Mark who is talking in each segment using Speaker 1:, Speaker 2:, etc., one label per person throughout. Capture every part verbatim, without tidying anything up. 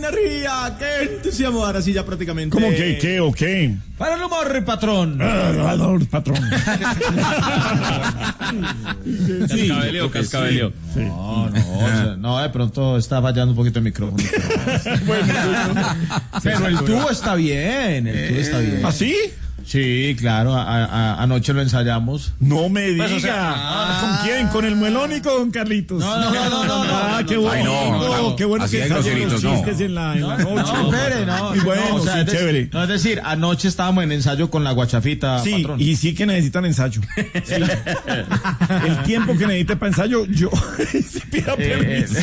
Speaker 1: se ría! ¡Qué entusiasmo! Ahora sí, ya prácticamente.
Speaker 2: ¿Cómo que qué o qué?
Speaker 1: Para el humor, patrón.
Speaker 2: Ah, el patrón.
Speaker 1: Sí,
Speaker 3: Cascabeleo, cascabeleo.
Speaker 2: Sí.
Speaker 1: No, no, o sea, no, de pronto está fallando un poquito el micrófono.
Speaker 2: Bueno,
Speaker 1: Pero el tubo está bien, el tubo está bien.
Speaker 2: ¿Ah, sí?
Speaker 1: Sí, claro, a, a, anoche lo ensayamos.
Speaker 2: No me diga.
Speaker 1: Pues, o sea,
Speaker 2: ¿Con quién? ¿Con el Muelón y con Carlitos?
Speaker 1: No, no, no, no, no, no.
Speaker 2: Ah, qué bueno.
Speaker 4: Ay, no, no, no.
Speaker 2: Qué bueno
Speaker 4: Así
Speaker 2: que
Speaker 4: hay
Speaker 2: ensayen los
Speaker 4: groseritos, no.
Speaker 2: chistes en la, en la
Speaker 1: No,
Speaker 2: noche.
Speaker 1: no, espere, no.
Speaker 2: Muy bueno,
Speaker 1: no, o sea,
Speaker 2: sí,
Speaker 1: es decir,
Speaker 2: chévere.
Speaker 1: No, es decir, anoche estábamos en ensayo con la guachafita,
Speaker 2: Sí,
Speaker 1: patrón.
Speaker 2: y sí que necesitan ensayo. Sí. El tiempo que necesite para ensayo, yo sí pida
Speaker 1: Eh,
Speaker 2: permiso.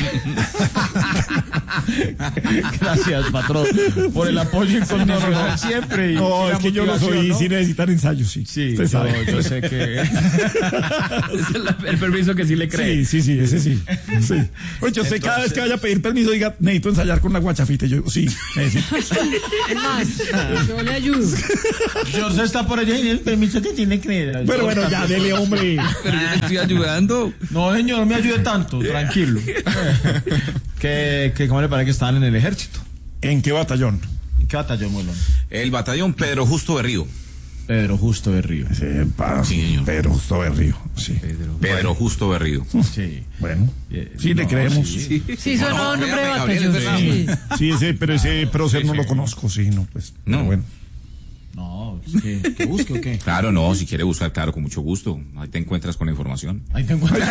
Speaker 1: Gracias, patrón, por el apoyo incondicional siempre. Y,
Speaker 2: No,
Speaker 1: y la
Speaker 2: es que yo no soy,
Speaker 1: motivación, ¿no?
Speaker 2: sí necesitan ensayo, sí.
Speaker 1: Sí,
Speaker 2: Usted
Speaker 1: yo,
Speaker 2: sabe.
Speaker 1: yo sé que...
Speaker 3: Ese es la- el permiso que sí le cree.
Speaker 2: Sí, sí, sí, ese sí. Sí. Oye, yo sé, cada vez que vaya a pedir permiso, diga, necesito ensayar con la guachafita. Y yo, sí, necesito.
Speaker 5: Es más, yo le ayudo.
Speaker 1: George está por allá y el permiso que tiene que...
Speaker 2: Bueno, bueno, ya, dele, hombre.
Speaker 3: Pero yo le estoy ayudando.
Speaker 1: No, señor, no me ayude tanto, tranquilo. que, que, ¿cómo le parece que estaban en el ejército?
Speaker 2: ¿En qué batallón?
Speaker 1: ¿Qué batallón, Molón?
Speaker 4: El batallón Pedro Justo Berrío.
Speaker 1: Pedro Justo de Río.
Speaker 2: Sí, pa,
Speaker 4: Sí, señor.
Speaker 2: Pero justo de Río, sí.
Speaker 4: Pedro Justo Berrío.
Speaker 1: Sí.
Speaker 2: Bueno,
Speaker 1: Eh,
Speaker 2: sí, le
Speaker 1: no,
Speaker 2: creemos.
Speaker 1: sí.
Speaker 5: Sí, sonó
Speaker 4: No, no,
Speaker 5: nombre de
Speaker 4: espérame, Gabriel,
Speaker 5: batallón.
Speaker 4: es verdad.
Speaker 5: Sí.
Speaker 2: Sí, ese, pero ese prócer no lo conozco, sí, no, pues.
Speaker 4: No.
Speaker 2: Pero bueno.
Speaker 1: No, es que, que busque o qué.
Speaker 4: Claro, no, si quiere buscar, claro, con mucho gusto. Ahí te encuentras con la información.
Speaker 1: Ahí te encuentras.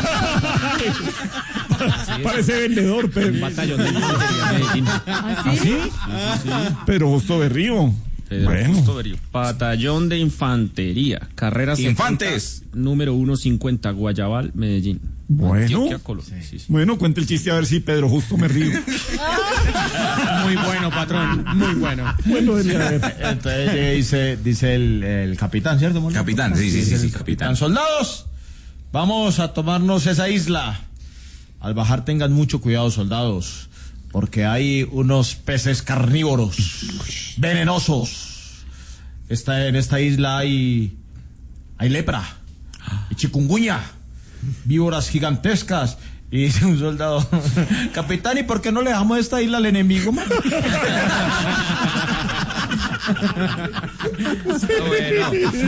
Speaker 2: Parece vendedor, pero.
Speaker 3: Batallón de Infantería Medellín.
Speaker 5: ¿Ah, sí?
Speaker 2: Pero justo de Río.
Speaker 3: Pedro
Speaker 2: Bueno.
Speaker 3: Justo Berrío. Batallón de Infantería. Carrera
Speaker 4: Infantes.
Speaker 3: setenta, número ciento cincuenta, Guayabal, Medellín.
Speaker 2: Bueno.
Speaker 3: Antioquia, Colombia. Sí, sí.
Speaker 2: Bueno, cuente el chiste a ver si Pedro justo me río.
Speaker 1: Muy bueno, patrón. Muy bueno.
Speaker 2: Bueno, dele a ver.
Speaker 1: Entonces eh, dice, dice el, el capitán, ¿cierto, Molón?
Speaker 4: Capitán, sí, sí, sí, sí,
Speaker 1: el
Speaker 4: capitán.
Speaker 1: Soldados, vamos a tomarnos esa isla. Al bajar tengan mucho cuidado, soldados, porque hay unos peces carnívoros, venenosos. Esta, en esta isla hay, hay lepra, y chikungunya, víboras gigantescas. Y dice un soldado, capitán, ¿y por qué no le dejamos esta isla al enemigo, man?
Speaker 3: Bueno.